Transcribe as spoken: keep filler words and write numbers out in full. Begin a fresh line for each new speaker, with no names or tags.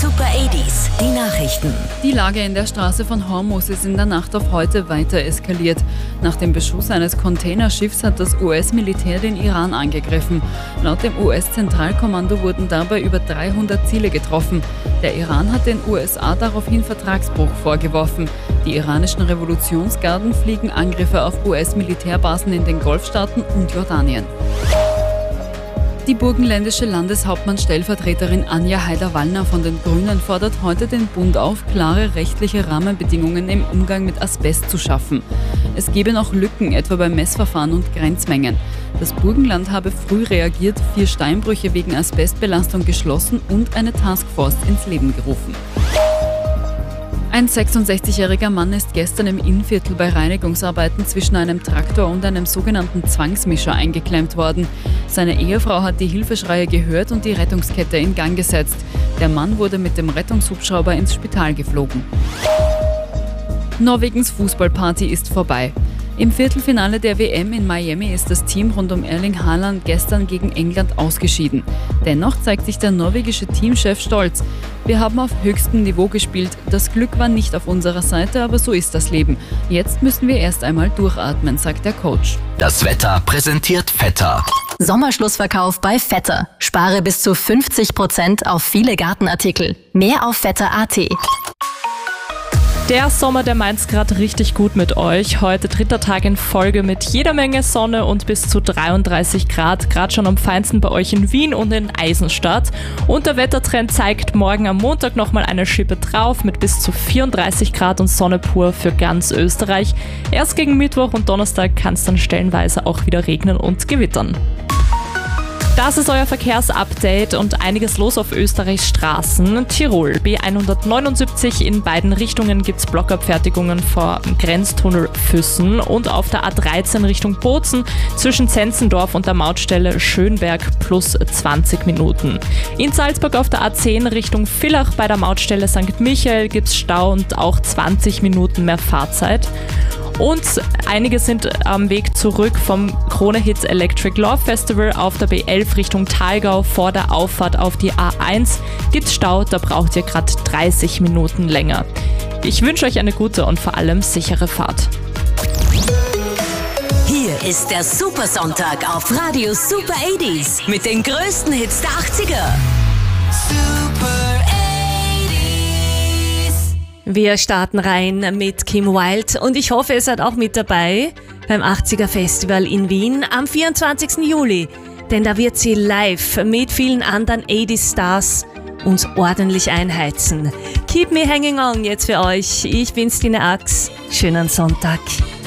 Super achtziger, die Nachrichten.
Die Lage in der Straße von Hormuz ist in der Nacht auf heute weiter eskaliert. Nach dem Beschuss eines Containerschiffs hat das U S-Militär den Iran angegriffen. Laut dem U S-Zentralkommando wurden dabei über dreihundert Ziele getroffen. Der Iran hat den U S A daraufhin Vertragsbruch vorgeworfen. Die iranischen Revolutionsgarden fliegen Angriffe auf U S-Militärbasen in den Golfstaaten und Jordanien. Die burgenländische Landeshauptmann-Stellvertreterin Anja Haider-Wallner von den Grünen fordert heute den Bund auf, klare rechtliche Rahmenbedingungen im Umgang mit Asbest zu schaffen. Es gebe noch Lücken, etwa beim Messverfahren und Grenzmengen. Das Burgenland habe früh reagiert, vier Steinbrüche wegen Asbestbelastung geschlossen und eine Taskforce ins Leben gerufen. Ein sechsundsechzigjähriger Mann ist gestern im Innviertel bei Reinigungsarbeiten zwischen einem Traktor und einem sogenannten Zwangsmischer eingeklemmt worden. Seine Ehefrau hat die Hilfeschreie gehört und die Rettungskette in Gang gesetzt. Der Mann wurde mit dem Rettungshubschrauber ins Spital geflogen. Norwegens Fußballparty ist vorbei. Im Viertelfinale der W M in Miami ist das Team rund um Erling Haaland gestern gegen England ausgeschieden. Dennoch zeigt sich der norwegische Teamchef stolz. Wir haben auf höchstem Niveau gespielt. Das Glück war nicht auf unserer Seite, aber so ist das Leben. Jetzt müssen wir erst einmal durchatmen, sagt der Coach.
Das Wetter präsentiert Vetter.
Sommerschlussverkauf bei Vetter. Spare bis zu fünfzig Prozent auf viele Gartenartikel. Mehr auf vetter punkt at.
Der Sommer, der meint's gerade richtig gut mit euch. Heute dritter Tag in Folge mit jeder Menge Sonne und bis zu dreiunddreißig Grad. Gerade schon am feinsten bei euch in Wien und in Eisenstadt. Und der Wettertrend zeigt morgen am Montag nochmal eine Schippe drauf mit bis zu vierunddreißig Grad und Sonne pur für ganz Österreich. Erst gegen Mittwoch und Donnerstag kann es dann stellenweise auch wieder regnen und gewittern. Das ist euer Verkehrsupdate und einiges los auf Österreichs Straßen. Tirol, B hundertneunundsiebzig, in beiden Richtungen gibt es Blockabfertigungen vor Grenztunnel Füssen und auf der A dreizehn Richtung Bozen zwischen Zenzendorf und der Mautstelle Schönberg plus zwanzig Minuten. In Salzburg auf der A zehn Richtung Villach bei der Mautstelle Sankt Michael gibt es Stau und auch zwanzig Minuten mehr Fahrzeit. Und einige sind am Weg zurück vom Krone Hits Electric Love Festival auf der B elf Richtung Thalgau vor der Auffahrt auf die A eins. Gibt's Stau, da braucht ihr gerade dreißig Minuten länger. Ich wünsche euch eine gute und vor allem sichere Fahrt.
Hier ist der Supersonntag auf Radio Super achtziger mit den größten Hits der achtziger. Super achtziger.
Wir starten rein mit Kim Wilde und ich hoffe, ihr seid auch mit dabei beim achtziger Festival in Wien am vierundzwanzigsten Juli. Denn da wird sie live mit vielen anderen achtziger Stars uns ordentlich einheizen. Keep me hanging on jetzt für euch. Ich bin Stine Ax. Schönen Sonntag.